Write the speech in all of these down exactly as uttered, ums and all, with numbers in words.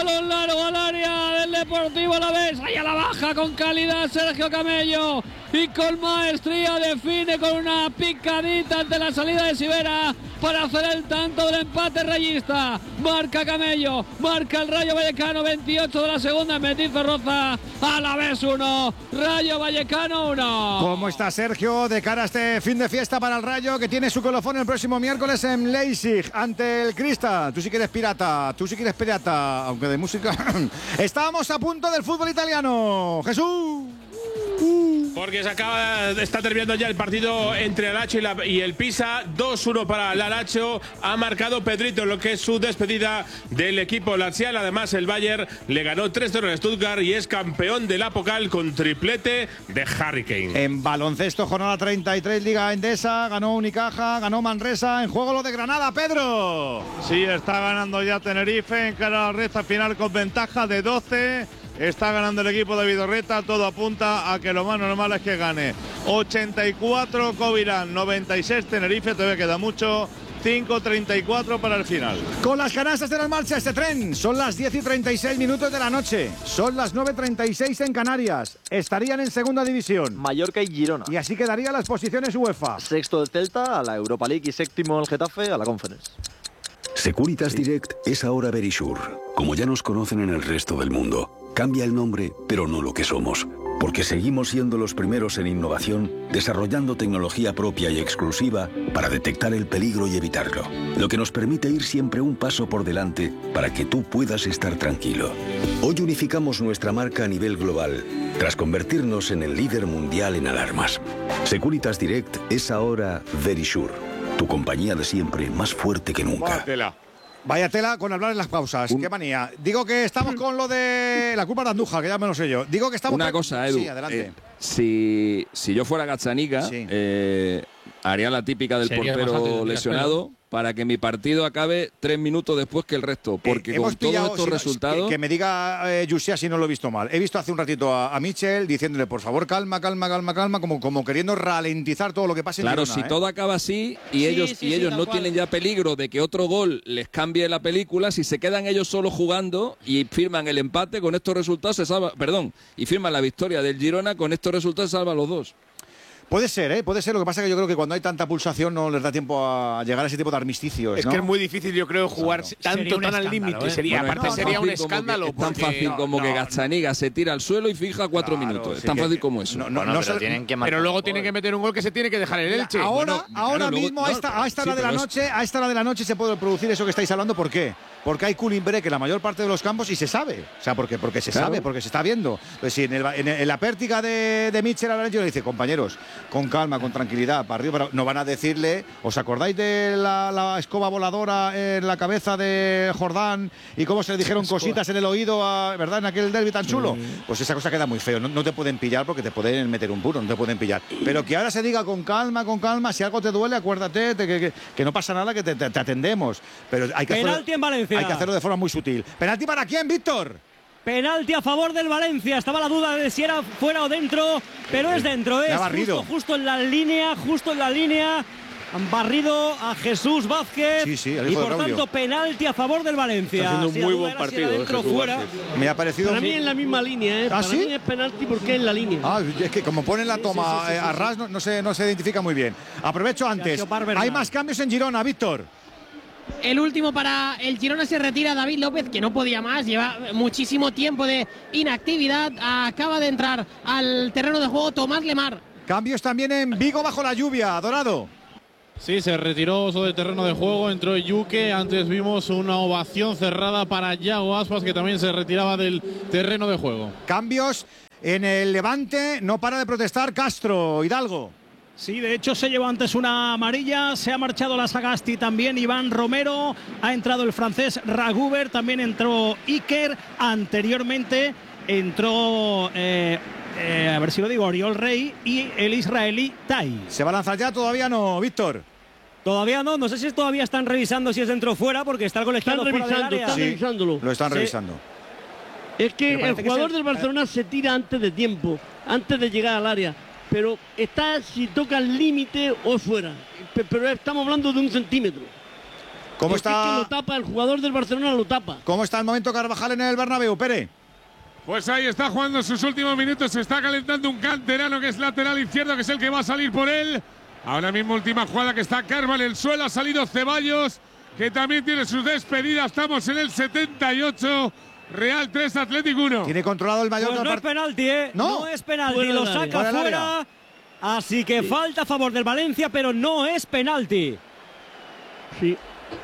balón largo al área del Deportivo Alavés. Ahí a la baja con calidad Sergio Camello y con maestría define con una picadita ante la salida de Sivera para hacer el tanto del empate rayista. Marca Camello, marca el Rayo Vallecano, veintiocho de la segunda, Metizo Roza. Alavés uno, Rayo Vallecano uno. ¿Cómo está Sergio de cara a este fin de fiesta para el Rayo, que tiene su colofón el próximo miércoles en Leipzig ante el Crista? Tú sí que eres pirata, tú sí que eres pirata, aunque de música. Estábamos a punto del fútbol italiano. Jesús. Porque se acaba, está terminando ya el partido entre el Lazio y, la, y el Pisa. dos uno para la Lazio. Ha marcado Pedrito, lo que es su despedida del equipo lazial. Además, el Bayern le ganó tres cero en Stuttgart y es campeón de la Pokal con triplete de Harry Kane. En baloncesto, jornada treinta y tres, Liga Endesa. Ganó Unicaja, ganó Manresa. En juego lo de Granada, Pedro. Sí, está ganando ya Tenerife en cara a la recta final con ventaja de doce. Está ganando el equipo de Vidorreta, todo apunta a que lo más normal es que gane. ochenta y cuatro Covirán, noventa y seis Tenerife, todavía queda mucho. cinco treinta y cuatro para el final. Con las canastas de la marcha este tren. Son las diez y treinta y seis minutos de la noche. Son las nueve treinta y seis en Canarias. Estarían en segunda división Mallorca y Girona. Y así quedarían las posiciones UEFA. Sexto el Celta a la Europa League y séptimo el Getafe a la Conference. Securitas Direct es ahora Verisure. Como ya nos conocen en el resto del mundo. Cambia el nombre, pero no lo que somos. Porque seguimos siendo los primeros en innovación, desarrollando tecnología propia y exclusiva para detectar el peligro y evitarlo. Lo que nos permite ir siempre un paso por delante para que tú puedas estar tranquilo. Hoy unificamos nuestra marca a nivel global, tras convertirnos en el líder mundial en alarmas. Securitas Direct es ahora Verisure, tu compañía de siempre más fuerte que nunca. Vaya tela con hablar en las pausas. Un... Qué manía. Digo que estamos con lo de la culpa de Andújar, que ya me lo sé yo. Digo que estamos... Una cosa, Edu. Sí, adelante. Eh, si, si yo fuera Gazzaniga, sí. eh, haría la típica del Sería portero lesionado para que mi partido acabe tres minutos después que el resto. Porque eh, con todos estos si resultados... No, que, que me diga eh, Yusia si no lo he visto mal. He visto hace un ratito a, a Michel diciéndole, por favor, calma, calma, calma, calma, como, como queriendo ralentizar todo lo que pase en Claro, Girona, si ¿eh? todo acaba así y sí, ellos, sí, y ellos sí, no cual. tienen ya peligro de que otro gol les cambie la película, si se quedan ellos solos jugando y firman el empate, con estos resultados se salva... Perdón, y firman la victoria del Girona, con estos resultados se salva a los dos. Puede ser, ¿eh? Puede ser. Lo que pasa es que yo creo que cuando hay tanta pulsación no les da tiempo a llegar a ese tipo de armisticios, Es ¿no? que es muy difícil, yo creo, jugar claro. tanto tan al límite. ¿eh? Sería, bueno, aparte no, sería no, un escándalo. Es tan fácil no, como no, que Gazzaniga se tira al suelo y fija cuatro claro, minutos. Sí, es tan que, fácil como eso. No, no, bueno, no, pero, no, tienen que pero luego tienen que meter un gol que se tiene que dejar el Elche. Ahora, bueno, ahora claro, mismo, luego, a esta, no, a esta sí, hora de la es... noche, a esta hora de la noche se puede producir eso que estáis hablando. ¿Por qué? Porque hay cooling break en la mayor parte de los campos y se sabe. O sea, porque, porque se claro. sabe, porque se está viendo. Pues si en, el, en, el, en la pértiga de, de Mitchell a la le dice, compañeros, con calma, con tranquilidad, para arriba, para... no van a decirle, ¿os acordáis de la, la escoba voladora en la cabeza de Jordán y cómo se le dijeron cositas en el oído, a, ¿verdad? En aquel derbi tan chulo. Sí. Pues esa cosa queda muy feo. No, no te pueden pillar porque te pueden meter un puro, no te pueden pillar. Pero que ahora se diga con calma, con calma, si algo te duele, acuérdate te, que, que, que no pasa nada, que te, te, te atendemos. Pero hay que Penalti hacerlo, en Valencia. Hay que hacerlo de forma muy sutil. ¿Penalti para quién, Víctor? Penalti a favor del Valencia. Estaba la duda de si era fuera o dentro, pero es dentro. Es justo, justo en la línea, justo en la línea. Han barrido a Jesús Vázquez sí, sí, y por tanto penalti a favor del Valencia. Está haciendo un muy buen partido. Si dentro, fuera. Me ha parecido. Para mí en la misma línea, ¿eh? ¿Ah, Para sí? mí es penalti porque es en la línea. Ah, es que como ponen la toma sí, sí, sí, sí, a ras no, no, se, no se identifica muy bien. Aprovecho antes. Hay más cambios en Girona, Víctor. El último para el Girona, se retira David López, que no podía más, lleva muchísimo tiempo de inactividad. Acaba de entrar al terreno de juego Tomás Lemar. Cambios también en Vigo bajo la lluvia, Dorado. Sí, se retiró Oso del terreno de juego, entró Yuque. Antes vimos una ovación cerrada para Yago Aspas, que también se retiraba del terreno de juego. Cambios en el Levante, no para de protestar Castro, Hidalgo. Sí, de hecho se llevó antes una amarilla, se ha marchado la Sagasti también, Iván Romero, ha entrado el francés Raguber, también entró Iker, anteriormente entró, eh, eh, a ver si lo digo, Oriol Rey y el israelí Tai. ¿Se va a lanzar ya? Todavía no, Víctor. Todavía no, no sé si todavía están revisando si es dentro o fuera, porque está el colegiado fuera del área. Están sí, revisándolo. Lo están sí. revisando. Es que el jugador que del Barcelona se tira antes de tiempo, antes de llegar al área. Pero está si toca el límite o fuera. Pero estamos hablando de un centímetro. ¿Cómo es está? Que lo tapa, el jugador del Barcelona lo tapa. ¿Cómo está el momento Carvajal en el Bernabéu, Pere? Pues ahí está jugando sus últimos minutos, se está calentando un canterano que es lateral izquierdo, que es el que va a salir por él. Ahora mismo última jugada que está Carva en el suelo, ha salido Ceballos, que también tiene sus despedidas. Estamos en el setenta y ocho, Real tres, Atlético uno. Tiene controlado el Mallorca. Pues no es penalti, ¿eh? No, no es penalti, fuera lo del saca área. fuera. Así que sí. Falta a favor del Valencia, pero no es penalti. Sí.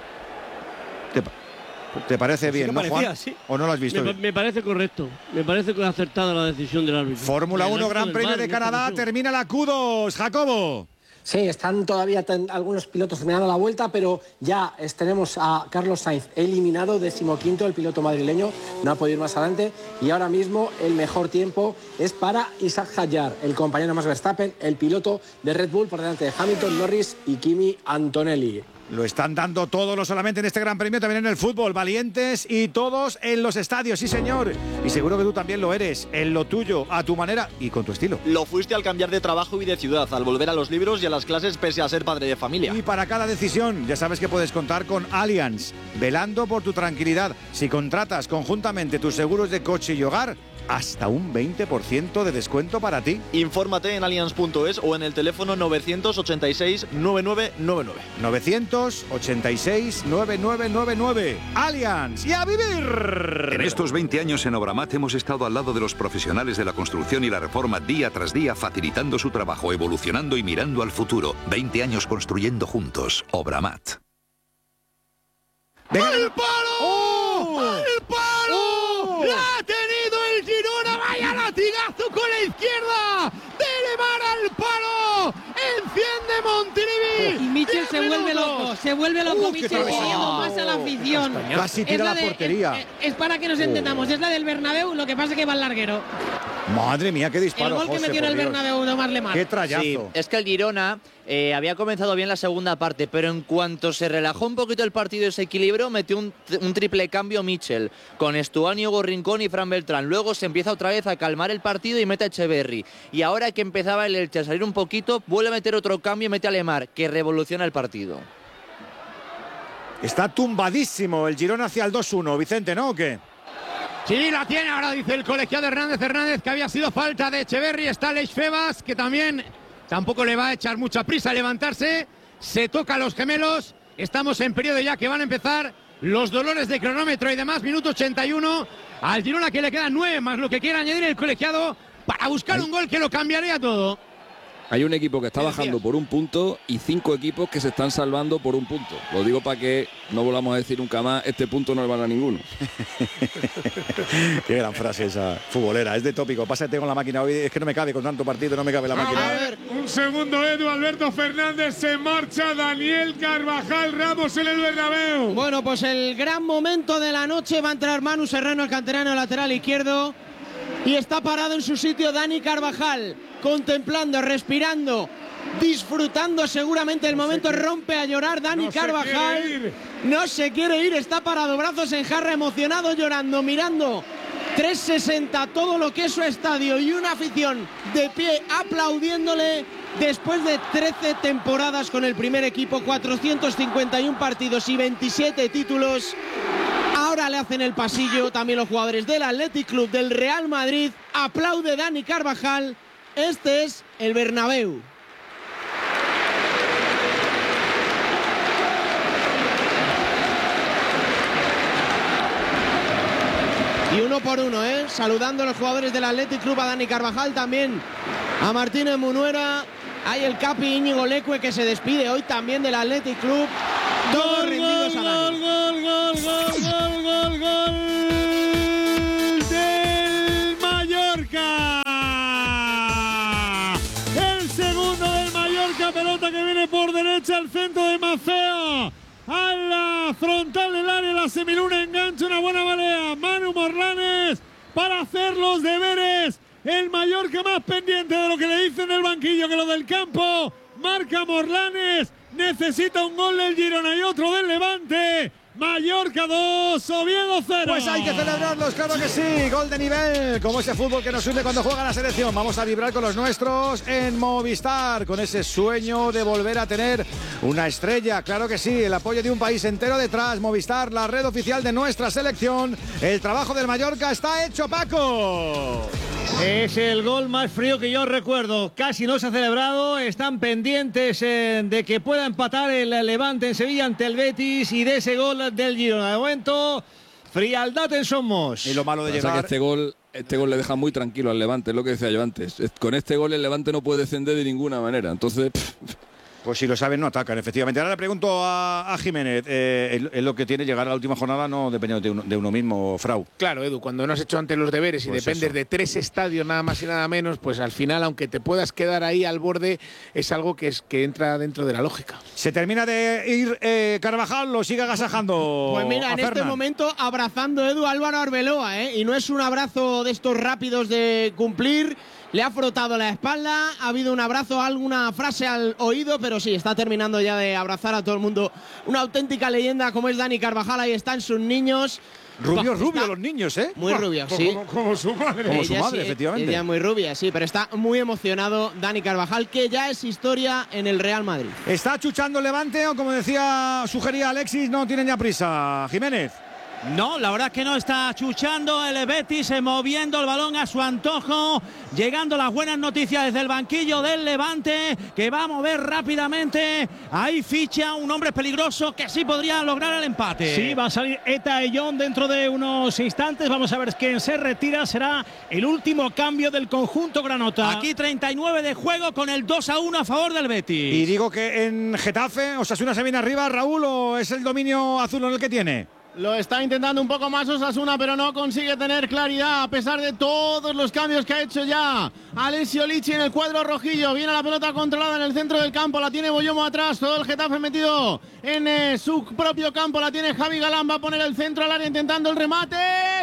¿Te, te parece sí bien, no, parecía, Juan? Sí. ¿O no lo has visto? Me, me parece correcto. Me parece que es acertada la decisión del árbitro. Fórmula uno, Gran Premio de Canadá, termina la Q dos. Jacobo. Sí, están todavía ten, algunos pilotos terminando la vuelta, pero ya es, tenemos a Carlos Sainz eliminado, decimoquinto, el piloto madrileño, no ha podido ir más adelante, y ahora mismo el mejor tiempo es para Isaac Hadjar, el compañero más Verstappen, el piloto de Red Bull, por delante de Hamilton, Norris y Kimi Antonelli. Lo están dando todo, no solamente en este Gran Premio, también en el fútbol. Valientes y todos en los estadios, sí señor. Y seguro que tú también lo eres, en lo tuyo, a tu manera y con tu estilo. Lo fuiste al cambiar de trabajo y de ciudad, al volver a los libros y a las clases pese a ser padre de familia. Y para cada decisión, ya sabes que puedes contar con Allianz, velando por tu tranquilidad. Si contratas conjuntamente tus seguros de coche y hogar, hasta un veinte por ciento de descuento para ti. Infórmate en allianz punto es o en el teléfono novecientos ochenta y seis, noventa y nueve noventa y nueve. novecientos ochenta y seis, noventa y nueve noventa y nueve. Allianz, y a vivir. En estos veinte años en Obramat hemos estado al lado de los profesionales de la construcción y la reforma día tras día, facilitando su trabajo, evolucionando y mirando al futuro. veinte años construyendo juntos. Obramat. ¡Al palo! ¡Oh! ¡Al palo! ¡Oh! ¡La ha tenido el Girona! ¡Vaya latigazo con la izquierda! ¡De Lemar al palo! ¡Enciende Montilivi! Y Michel se vuelve loco, se vuelve loco Uh, Michel, qué pidiendo más a la afición. Casi tira la de, portería. Es, es para que nos entendamos, es la del Bernabéu, lo que pasa es que va al larguero. Madre mía, qué disparo, El gol que José, metió en el por Dios. Bernabéu Tomás Lemar. Qué trayazo. Sí, es que el Girona eh, había comenzado bien la segunda parte, pero en cuanto se relajó un poquito el partido y se equilibró, metió un, un triple cambio Michel, con Estuani, Hugo Rincón y Fran Beltrán. Luego se empieza otra vez a calmar el partido y mete a Echeverri. Y ahora que empezaba el Elche a salir un poquito, vuelve a meter otro cambio y mete a Lemar, que revoluciona el partido. Está tumbadísimo el Girona hacia el dos uno, Vicente, ¿no? ¿O qué? Sí, la tiene, ahora dice el colegiado Hernández Hernández que había sido falta de Echeverri. Está Leix Febas, que también tampoco le va a echar mucha prisa a levantarse. Se toca a los gemelos. Estamos en periodo ya que van a empezar los dolores de cronómetro y demás. Minuto ochenta y uno. Al Girona que le quedan nueve más lo que quiera añadir el colegiado para buscar un gol que lo cambiaría todo. Hay un equipo que está bajando por un punto y cinco equipos que se están salvando por un punto. Lo digo para que no volvamos a decir nunca más, este punto no le van a ninguno. Qué gran frase esa, futbolera, es de tópico. Pásate con la máquina hoy, es que no me cabe con tanto partido, no me cabe la máquina. A ver, un segundo, Edu, Alberto Fernández, se marcha Daniel Carvajal Ramos en el Bernabéu. Bueno, pues el gran momento de la noche, va a entrar Manu Serrano, el canterano lateral izquierdo, y está parado en su sitio Dani Carvajal, contemplando, respirando, disfrutando seguramente el momento. Rompe a llorar Dani no Carvajal, se no se quiere ir, está parado, brazos en jarra, emocionado, llorando, mirando trescientos sesenta todo lo que es su estadio y una afición de pie aplaudiéndole después de trece temporadas con el primer equipo, cuatrocientos cincuenta y uno partidos y veintisiete títulos. Ahora le hacen el pasillo también los jugadores del Athletic Club, del Real Madrid. Aplaude Dani Carvajal. Este es el Bernabéu. Y uno por uno, ¿eh? Saludando a los jugadores del Athletic Club, a Dani Carvajal, también a Martínez Munuera. Hay el Capi Íñigo Leque que se despide hoy también del Athletic Club. Todos Gol, rendidos gol, a Dani. gol, gol, gol, gol, gol, gol del Mallorca. El segundo del Mallorca, pelota que viene por derecha al centro de Maceo. A la frontal del área, la semiluna engancha una buena balea. Manu Morlanes para hacer los deberes. El Mallorca más pendiente de lo que le dicen en el banquillo que lo del campo. Marca Morlanes. Necesita un gol del Girona y otro del Levante. Mallorca dos, Oviedo cero. Pues hay que celebrarlos, claro que sí. Gol de nivel, como ese fútbol que nos une cuando juega la selección. Vamos a vibrar con los nuestros en Movistar, con ese sueño de volver a tener una estrella. Claro que sí, el apoyo de un país entero detrás. Movistar, la red oficial de nuestra selección. El trabajo del Mallorca está hecho, Paco. Es el gol más frío que yo recuerdo. Casi no se ha celebrado. Están pendientes eh, de que pueda empatar el Levante en Sevilla ante el Betis y de ese gol del Girona. De momento, frialdad en Somos. Y lo malo de Pasa llegar... que este gol, este gol le deja muy tranquilo al Levante, es lo que decía yo antes. Con este gol el Levante no puede descender de ninguna manera. Entonces... Pff. Pues si lo saben, no atacan, efectivamente. Ahora le pregunto a, a Jiménez, eh, es lo que tiene llegar a la última jornada, no depende de uno, de uno mismo, Frau. Claro, Edu, cuando no has hecho antes los deberes y pues dependes eso. de tres estadios, nada más y nada menos, pues al final, aunque te puedas quedar ahí al borde, es algo que, es, que entra dentro de la lógica. Se termina de ir eh, Carvajal, lo sigue agasajando. Pues mira, en este momento abrazando Edu Álvaro Arbeloa, ¿eh? Y no es un abrazo de estos rápidos de cumplir. Le ha frotado la espalda, ha habido un abrazo, alguna frase al oído, pero sí, está terminando ya de abrazar a todo el mundo. Una auténtica leyenda como es Dani Carvajal, ahí están sus niños. Rubios, rubios los niños, ¿eh? Muy rubios, sí. Como, como su madre. Como su Ella madre, sí, efectivamente. Ella muy rubia, sí, pero está muy emocionado Dani Carvajal, que ya es historia en el Real Madrid. ¿Está chuchando el Levante o, como decía, sugería Alexis, no tienen ya prisa? Jiménez. No, la verdad es que no, está chuchando el Betis, eh, moviendo el balón a su antojo, llegando las buenas noticias desde el banquillo del Levante, que va a mover rápidamente. Ahí ficha un hombre peligroso que sí podría lograr el empate. Sí, va a salir Eta Eyón dentro de unos instantes. Vamos a ver quién se retira. Será el último cambio del conjunto granota. Aquí treinta y nueve de juego con el dos a uno a favor del Betis. Y digo que en Getafe, Osasuna se viene arriba, Raúl, ¿o es el dominio azul en el que tiene? Lo está intentando un poco más Osasuna, pero no consigue tener claridad a pesar de todos los cambios que ha hecho ya Alessio Lici en el cuadro rojillo. Viene la pelota controlada en el centro del campo, la tiene Boyomo atrás, todo el Getafe metido en eh, su propio campo, la tiene Javi Galán, va a poner el centro al área intentando el remate.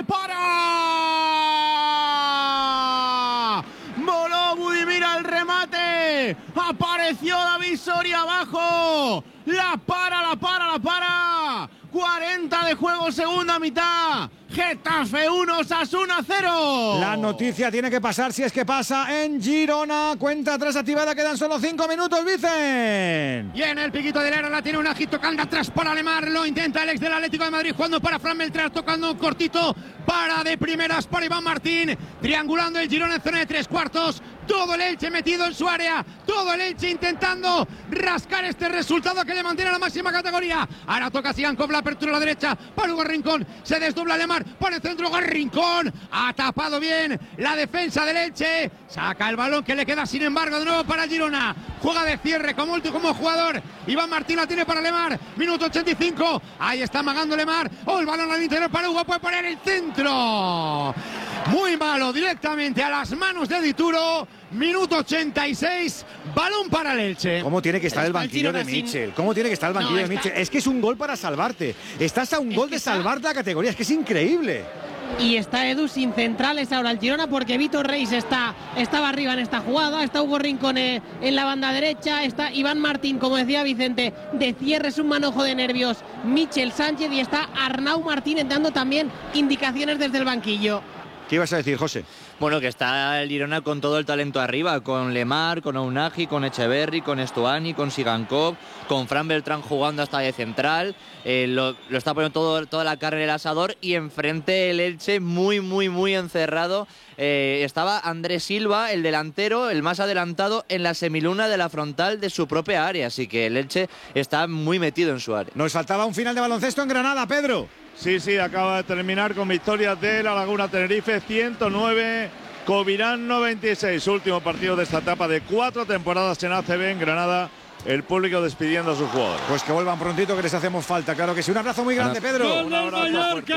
¡Para! Voló Budimir al remate, apareció David Soria abajo, la para, la para, la para. cuarenta de juego, segunda mitad. Getafe uno, Osasuna cero. La noticia tiene que pasar, si es que pasa, en Girona. Cuenta atrás activada, quedan solo cinco minutos, Vicen. Y en el piquito del área la tiene un agito, canta atrás para Lemar, lo intenta el ex del Atlético de Madrid, jugando para Fran Beltrán, tocando un cortito, para de primeras para Iván Martín, triangulando el Girona en zona de tres cuartos, todo el Elche metido en su área, todo el Elche intentando rascar este resultado que le mantiene a la máxima categoría. Ahora toca Sigankov, la apertura a la derecha para Hugo Rincón, se desdobla Lemar, por el centro Hugo Rincón, ha tapado bien la defensa del Elche, saca el balón que le queda sin embargo de nuevo para el Girona, juega de cierre como último como jugador, Iván Martín la tiene para Lemar, minuto ochenta y cinco, ahí está amagando Lemar, oh, el balón al interior para Hugo, puede poner el centro, muy malo, directamente a las manos de Dituro. Minuto ochenta y seis, balón para el Elche. ¿Cómo tiene que estar el banquillo de Mitchell? ¿Cómo tiene que estar el banquillo de Mitchell? Es que es un gol para salvarte. Estás a un gol de salvarte la categoría, es que es increíble. Y está Edu sin centrales ahora el Girona, porque Víctor Reis está, estaba arriba en esta jugada, está Hugo Rincón en la banda derecha, está Iván Martín, como decía Vicente, de cierre, es un manojo de nervios Mitchell Sánchez, y está Arnau Martínez dando también indicaciones desde el banquillo. ¿Qué ibas a decir, José? Bueno, que está el Girona con todo el talento arriba, con Lemar, con Aunagi, con Echeverri, con Estuani, con Sigankov, con Fran Beltrán jugando hasta de central, eh, lo, lo está poniendo todo, toda la carne en el asador, y enfrente el Elche muy, muy, muy encerrado. Eh, estaba Andrés Silva, el delantero, el más adelantado, en la semiluna de la frontal de su propia área, así que el Elche está muy metido en su área. Nos faltaba un final de baloncesto en Granada, Pedro. Sí, sí, acaba de terminar con victoria de La Laguna Tenerife, ciento nueve, Covirán noventa y seis. Último partido de esta etapa de cuatro temporadas en A C B en Granada. El público despidiendo a sus jugadores. Pues que vuelvan prontito, que les hacemos falta, claro que sí. Un abrazo muy grande, Pedro. Un abrazo fuerte.